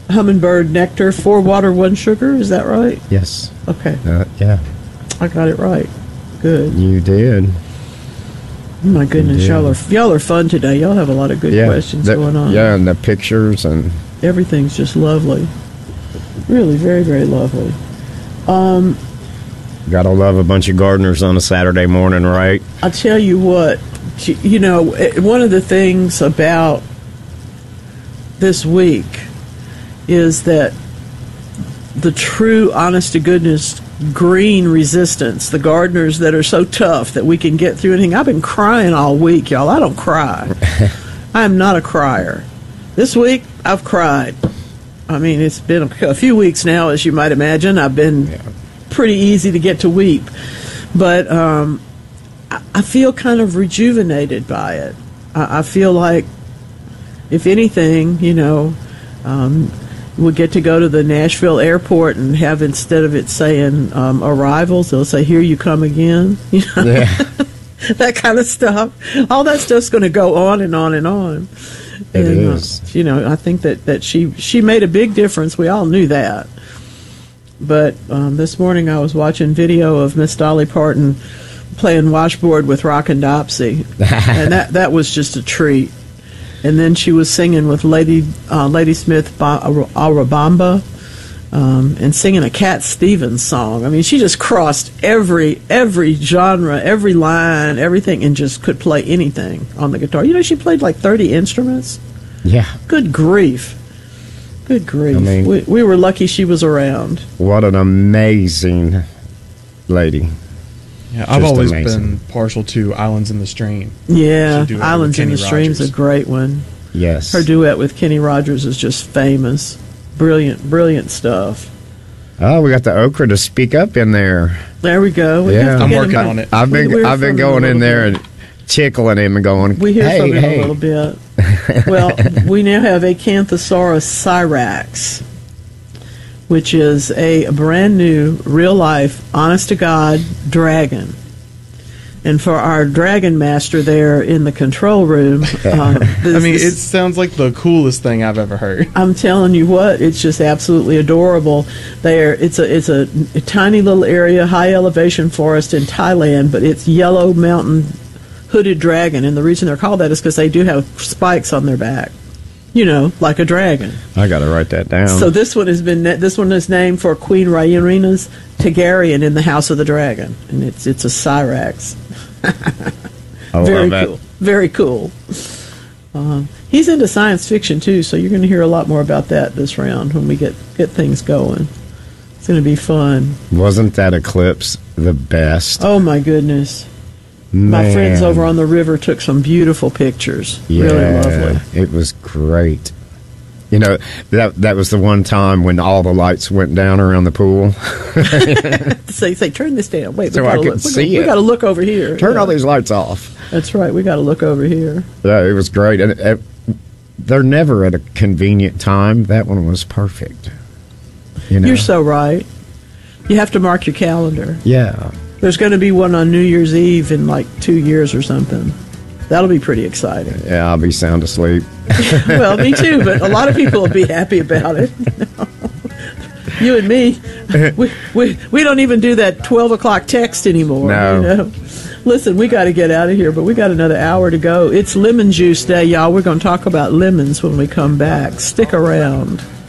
hummingbird nectar, 4 water, 1 sugar. Is that right? Yes. Okay. Yeah. I got it right. Good. You did. Oh my goodness, y'all are fun today. Y'all have a lot of good questions going on. Yeah, and the pictures and everything's just lovely. Really, very, very lovely. Gotta love a bunch of gardeners on a Saturday morning, right? I'll tell you what, you know, one of the things about this week is that the true, honest to goodness, green resistance, the gardeners that are so tough that we can get through anything. I've been crying all week, y'all. I don't cry. I am not a crier. This week, I've cried. I mean, it's been a few weeks now, as you might imagine. I've been pretty easy to get to weep. But I feel kind of rejuvenated by it. I feel like, if anything, you know, we'll get to go to the Nashville airport and have, instead of it saying arrivals, it'll say, here you come again. You know? Yeah. That kind of stuff. All that stuff's going to go on and on and on. It is. You know, I think that she made a big difference. We all knew that. But this morning I was watching video of Miss Dolly Parton playing washboard with Rockin' Dopsy. And that was just a treat. And then she was singing with Lady Smith Arabamba, and singing a Cat Stevens song. I mean, she just crossed every genre, every line, everything, and just could play anything on the guitar. You know, she played like 30 instruments. Yeah. Good grief. Good grief. I mean, we were lucky she was around. What an amazing lady. Yeah, I've always been partial to Islands in the Stream. Yeah, Islands in the Stream's a great one. Yes. Her duet with Kenny Rogers is just famous. Brilliant, brilliant stuff. Oh, we got the okra to speak up in there. There we go. I'm working on it. I've been going in there and tickling him and going, we hear from him a little bit. Well, we now have Acanthosaurus syrax, which is a brand new, real life, honest to God dragon. And for our dragon master there in the control room, it sounds like the coolest thing I've ever heard. I'm telling you what, it's just absolutely adorable. It's a tiny little area, high elevation forest in Thailand, but it's yellow mountain hooded dragon, and the reason they're called that is because they do have spikes on their back. You know, like a dragon. I got to write that down. So this one is named for Queen Rhaenyra's Targaryen in the House of the Dragon, and it's a Syrax. Very cool. Very cool. He's into science fiction too, so you're going to hear a lot more about that this round when we get things going. It's going to be fun. Wasn't that eclipse the best? Oh my goodness. Man. My friends over on the river took some beautiful pictures. Yeah, really lovely. It was great. You know, that was the one time when all the lights went down around the pool. Say, turn this down. Wait, so I could see it. We got to look over here. Turn all these lights off. That's right. We got to look over here. Yeah, it was great. And they're never at a convenient time. That one was perfect. You know? You're so right. You have to mark your calendar. Yeah. There's going to be one on New Year's Eve in like 2 years or something. That'll be pretty exciting. Yeah, I'll be sound asleep. Well, me too, but a lot of people will be happy about it. You and me, we don't even do that 12 o'clock text anymore. No. You know? Listen, we got to get out of here, but we got another hour to go. It's Lemon Juice Day, y'all. We're going to talk about lemons when we come back. Stick around.